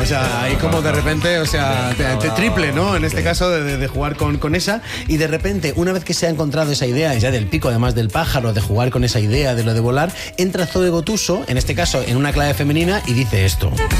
o sea, ahí como de repente, o sea, te triple, ¿no? En este caso de jugar con esa, y de repente, una vez que se ha encontrado esa idea, ya del pico, además del pájaro, de jugar con esa idea de lo de volar, entra Zoe Gotuso, en este caso en una clave femenina, y dice esto.